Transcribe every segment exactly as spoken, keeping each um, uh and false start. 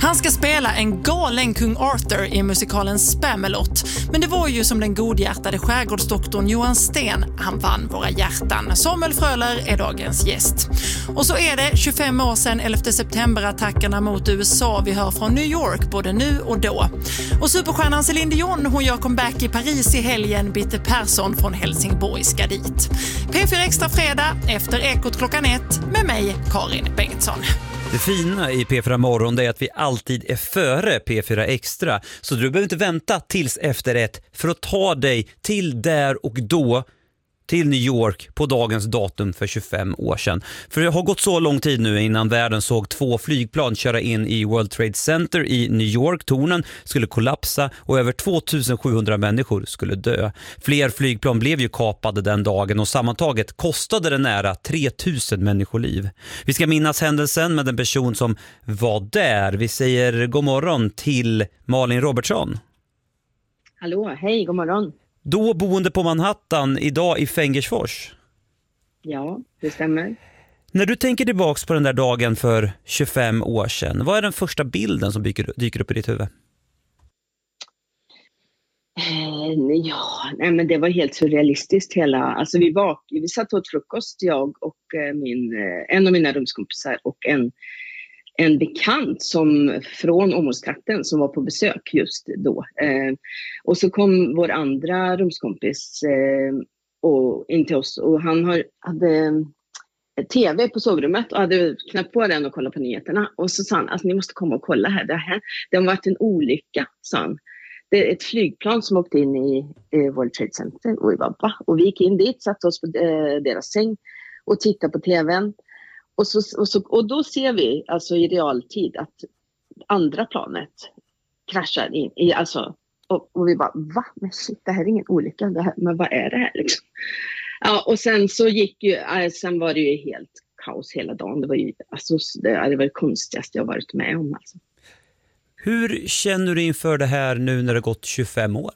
Han ska spela en galen kung Arthur i musikalen Spamalot. Men det var ju som den godhjärtade skärgårdsdoktorn Johan Sten. Han vann våra hjärtan. Samuel Fröler är dagens gäst. Och så är det tjugofem år sedan elfte september-attackerna mot U S A vi hör från New York både nu och då. Och superstjärnan Céline Dion, hon gör comeback i Paris i helgen. Bitte Persson från Helsingborg ska dit. P fyra Extra fredag efter Ekot klockan ett med mig, Karin Bengtsson. Det fina i P fyra Morgon är att vi alltid är före P fyra Extra. Så du behöver inte vänta tills efter ett för att ta dig till där och då till New York på dagens datum för tjugofem år sedan. För det har gått så lång tid nu innan världen såg två flygplan köra in i World Trade Center i New York. Tornen skulle kollapsa och över tvåtusen sjuhundra människor skulle dö. Fler flygplan blev ju kapade den dagen och sammantaget kostade det nära tre tusen människoliv. Vi ska minnas händelsen med den person som var där. Vi säger god morgon till Malin Robertsson. Hallå, hej, god morgon. Då boende på Manhattan, idag i Fengersfors. Ja, det stämmer. När du tänker tillbaks på den där dagen för tjugofem år sedan, vad är den första bilden som dyker, dyker upp i ditt huvud? Eh, ja, nej, men det var helt surrealistiskt hela. Alltså vi var, vi satt åt frukost, jag och eh, min, eh, en av mina rumskompisar och en en bekant som från Åmålstrakten som var på besök just då. Eh, och så kom vår andra rumskompis eh, och in till oss och han har, hade tv på sovrummet och hade knappt på den och kollat på nyheterna. Och så sa han, alltså, ni måste komma och kolla här. Det, här, det har varit en olycka, sa han. Det är ett flygplan som åkte in i eh, World Trade Center. Och vi bara, va? Och vi gick in dit, satte oss på eh, deras säng och tittade på tvn. Och, så, och, så, och då ser vi alltså i realtid att andra planet kraschar in i, alltså, och, och vi bara, va? Men shit, det här är ingen olycka, det här, men vad är det här liksom? Ja, och sen så gick ju, sen var det ju helt kaos hela dagen. Det var ju, alltså, det, det var det konstigaste jag varit med om alltså. Hur känner du inför det här nu när det gått tjugofem år?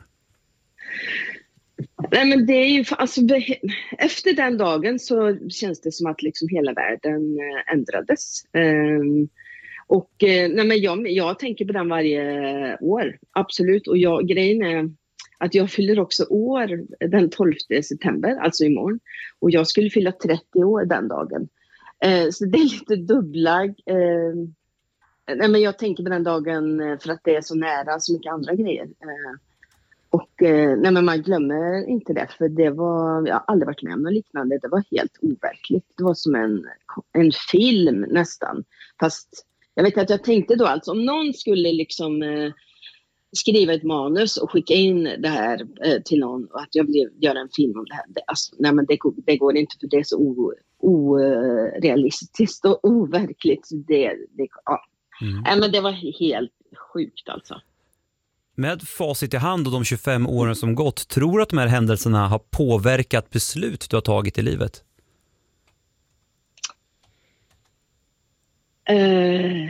Nej, men det är ju, alltså, efter den dagen så känns det som att liksom hela världen ändrades. Um, och nej, men jag, jag tänker på den varje år, absolut. Och jag, grejen är att jag fyller också år den tolfte september, alltså imorgon. Och jag skulle fylla trettio år den dagen. Uh, så det är lite dubbla. Uh, nej, men jag tänker på den dagen för att det är så nära så mycket andra grejer. Uh, Och nej, men man glömmer inte det, för det var, jag har aldrig varit med om något liknande. Det var helt overkligt. Det var som en, en film nästan. Fast jag vet att jag tänkte då, alltså om någon skulle liksom eh, skriva ett manus och skicka in det här eh, till någon och att jag vill göra en film om det här. Det, alltså, nej, men det, det går inte, för det är så orealistiskt och overkligt. Det, det, ja. mm. nej, men det var helt sjukt alltså. Med facit i hand och de tjugofem åren som gått, tror du att de här händelserna har påverkat beslut du har tagit i livet? Uh,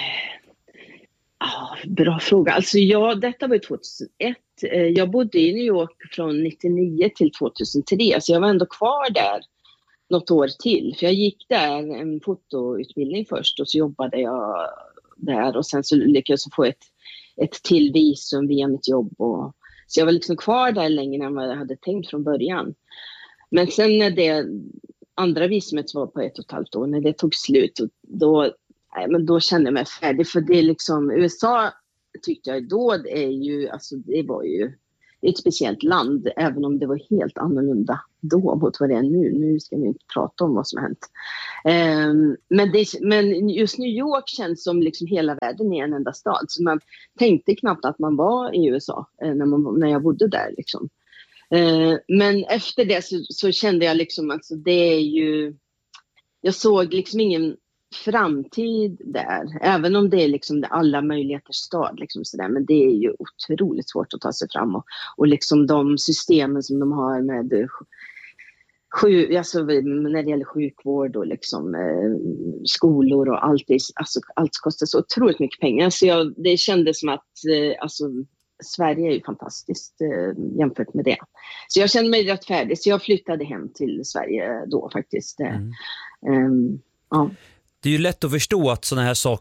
ah, bra fråga. Alltså ja, detta var tjugohundraett. Uh, jag bodde i New York från nittionio till tvåtusentre, så jag var ändå kvar där något år till. För jag gick där en fotoutbildning först och så jobbade jag där och sen så lyckades jag få ett ett till visum via mitt jobb. Och, så jag var liksom kvar där längre än vad jag hade tänkt från början. Men sen när det andra visumet var på ett och ett halvt år, när det tog slut, då, nej, men då kände jag mig färdig. För det är liksom, U S A tyckte jag då, det är ju, alltså det var ju det är ett speciellt land, även om det var helt annorlunda då mot vad det är nu. Nu ska vi inte prata om vad som har hänt. Um, men, det, men just New York känns som liksom hela världen är en enda stad. Så man tänkte knappt att man var i U S A eh, när, man, när jag bodde där. Liksom. Uh, men efter det så, så kände jag liksom att alltså, det är ju... Jag såg liksom ingen framtid där, även om det är liksom alla möjligheters stad liksom sådär, men det är ju otroligt svårt att ta sig fram och, och liksom de systemen som de har med sju, alltså när det gäller sjukvård och liksom eh, skolor och allt det, alltså allt kostar så otroligt mycket pengar, så jag, det kändes som att eh, alltså Sverige är ju fantastiskt eh, jämfört med det. Så jag kände mig rätt färdig, så jag flyttade hem till Sverige då faktiskt. Mm. Um, ja. Det är ju lätt att förstå att såna här saker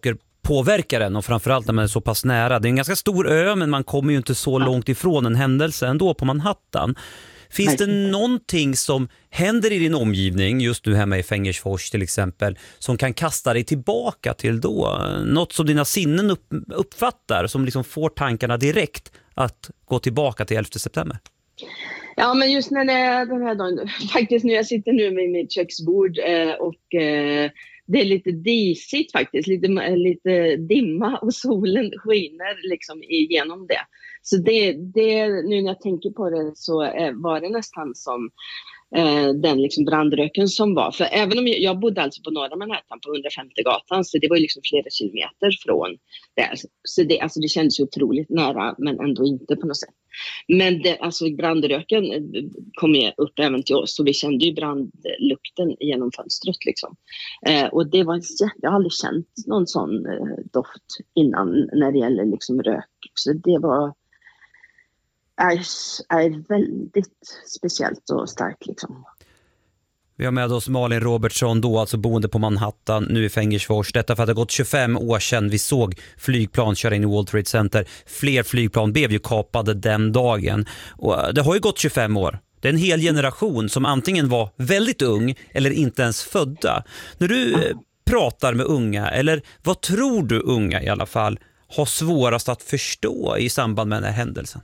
påverkar en, och framförallt när man är så pass nära. Det är en ganska stor ö, men man kommer ju inte så långt ifrån en händelse ändå på Manhattan. Finns det någonting som händer i din omgivning just nu hemma i Fengersfors till exempel som kan kasta dig tillbaka till då? Något som dina sinnen upp, uppfattar som liksom får tankarna direkt att gå tillbaka till elfte september? Ja, men just när det är den här dagen, faktiskt nu jag sitter nu med mitt köksbord eh, och eh, det är lite disigt faktiskt, lite, lite dimma och solen skiner liksom igenom det. Så det, det, nu när jag tänker på det så eh, var det nästan som eh, den liksom brandröken som var. För även om jag, jag bodde alltså på norra Manhattan på hundrafemte gatan, så det var ju liksom flera kilometer från där. Så det, alltså det kändes otroligt nära, men ändå inte på något sätt. Men det, alltså brandröken kom ju upp även till oss, och vi kände ju brandlukten genom fönstret liksom. Eh, och det var, jag har aldrig känt någon sån eh, doft innan när det gäller liksom rök. Så det var är, är väldigt speciellt och starkt liksom. Vi har med oss Malin Robertsson, då alltså boende på Manhattan, nu i Fengersfors. Detta för att det har gått tjugofem år sedan vi såg flygplan köra in i World Trade Center. Fler flygplan blev ju kapade den dagen. Och det har ju gått tjugofem år. Det är en hel generation som antingen var väldigt ung eller inte ens födda. När du eh, pratar med unga, eller vad tror du unga i alla fall har svårast att förstå i samband med den här händelsen?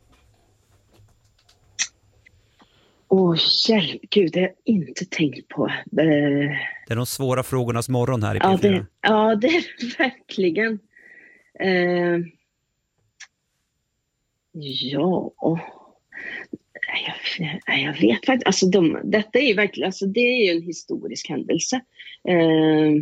Åh, oh, hjälp, gud, det har jag inte tänkt på. Uh, det är de svåra frågornas morgon här i P ja, fyra. det, ja, det är det verkligen. Uh, ja, jag, jag vet faktiskt. Alltså, de, detta är ju verkligen, alltså, det är ju en historisk händelse. Uh,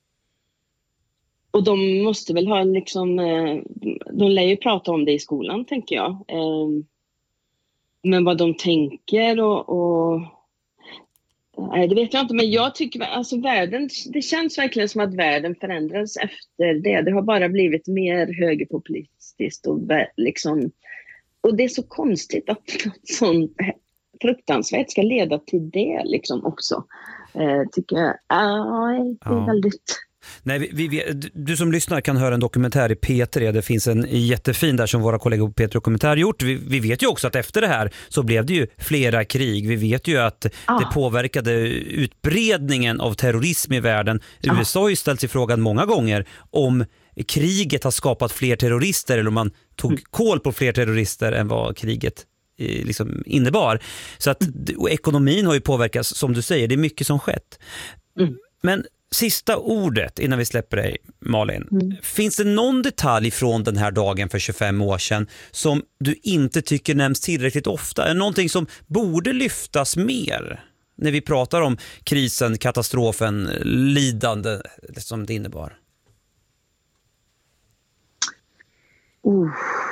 och de måste väl ha liksom, uh, de lär ju prata om det i skolan, tänker jag. Uh, Men vad de tänker och, och... Nej, det vet jag inte. Men jag tycker alltså världen... Det känns verkligen som att världen förändras efter det. Det har bara blivit mer högerpopulistiskt och liksom... Och det är så konstigt att något sånt fruktansvärt ska leda till det liksom också. Eh, tycker jag. Ah, det är ja. väldigt... Nej, vi, vi, du som lyssnar kan höra en dokumentär i P tre. Det finns en jättefin där som våra kollegor på P tre Dokumentär gjort. Vi, vi vet ju också att efter det här så blev det ju flera krig. Vi vet ju att ah. det påverkade utbredningen av terrorism i världen. Ah. U S A har ju ställt sig frågan många gånger om kriget har skapat fler terrorister eller om man tog mm. koll på fler terrorister än vad kriget liksom innebar. Så att och ekonomin har ju påverkats, som du säger. Det är mycket som skett. Mm. Men sista ordet innan vi släpper dig, Malin. Mm. Finns det någon detalj från den här dagen för tjugofem år sedan som du inte tycker nämns tillräckligt ofta? Är det någonting som borde lyftas mer när vi pratar om krisen, katastrofen, lidande som det innebar? Oh.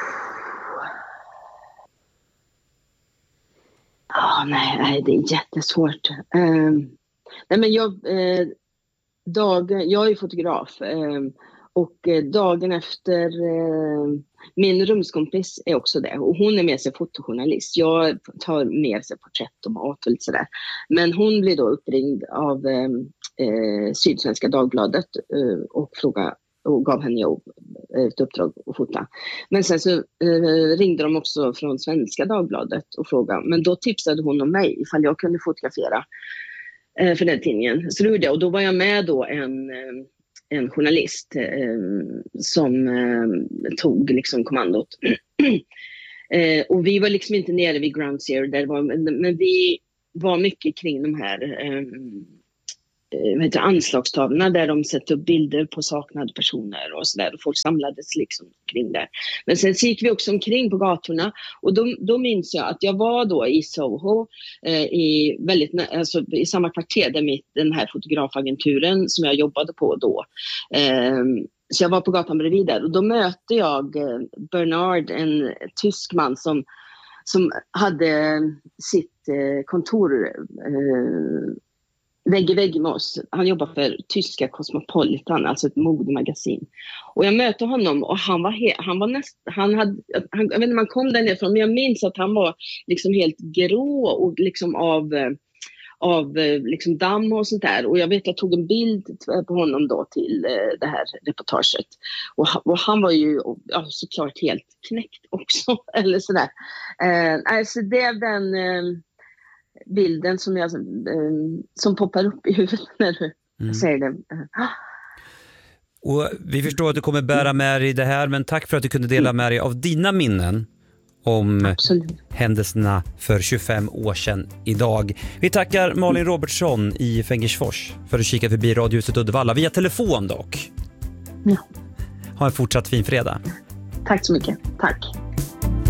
Oh, nej, nej, det är jättesvårt. Uh, nej, men jag... Uh, Dag, jag är fotograf eh, och dagen efter eh, min rumskompis är också det och hon är med sig fotojournalist. Jag tar med sig porträtt och mat och lite sådär. Men hon blir då uppringd av eh, Sydsvenska Dagbladet eh, och fråga och gav henne jobb, ett uppdrag att fota. Men sen så eh, ringde de också från Svenska Dagbladet och frågade, men då tipsade hon om mig ifall jag kunde fotografera för den tidningen. Så det gjorde jag. Och då var jag med då en, en journalist eh, som eh, tog liksom kommandot. eh, och vi var liksom inte nere vid Ground Zero där var, men vi var mycket kring de här eh, vad heter, anslagstavlorna där de sätter upp bilder på saknade personer och sådär. Och folk samlades liksom kring det. Men sen så gick vi också omkring på gatorna och då, då minns jag att jag var då i Soho eh, i, väldigt, alltså, i samma kvarter där mitt, den här fotografagenturen som jag jobbade på då. Eh, så jag var på gatan bredvid där och då mötte jag eh, Bernard, en tysk man som, som hade sitt eh, kontor eh, vägg i vägg med oss. Han jobbar för tyska Cosmopolitan, alltså ett modemagasin. Och jag mötte honom och han var he- han var näst han hade han, jag vet inte, man kom där nerifrån, men jag minns att han var liksom helt grå och liksom av av liksom damm och sånt där. Och jag vet jag tog en bild på honom då till det här reportaget. Och han, och han var ju ja, såklart helt knäckt också. Eller sådär. Eh, alltså det är den eh, bilden som, jag, eh, som poppar upp i huvudet när du mm. säger det. Och vi förstår att du kommer bära med dig det här, men tack för att du kunde dela med dig av dina minnen om Absolut. händelserna för tjugofem år sedan idag. Vi tackar Malin Robertsson i Fengersfors för att kika förbi Radiohuset Uddevalla via telefon dock. Ja. Ha en fortsatt fin fredag. Tack så mycket. Tack.